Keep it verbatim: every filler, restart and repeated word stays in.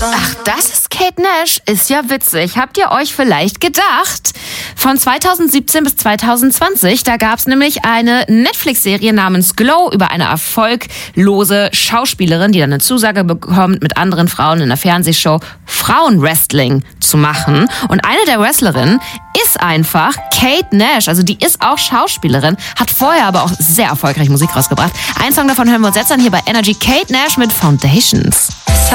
Ach, das ist Kate Nash. Ist ja witzig. Habt ihr euch vielleicht gedacht? Von zweitausendsiebzehn bis zweitausendzwanzig, da gab's nämlich eine Netflix-Serie namens Glow über eine erfolglose Schauspielerin, die dann eine Zusage bekommt, mit anderen Frauen in einer Fernsehshow Frauenwrestling zu machen. Und eine der Wrestlerinnen ist einfach Kate Nash. Also die ist auch Schauspielerin, hat vorher aber auch sehr erfolgreich Musik rausgebracht. Ein Song davon hören wir uns jetzt an hier bei Energy. Kate Nash mit Foundations.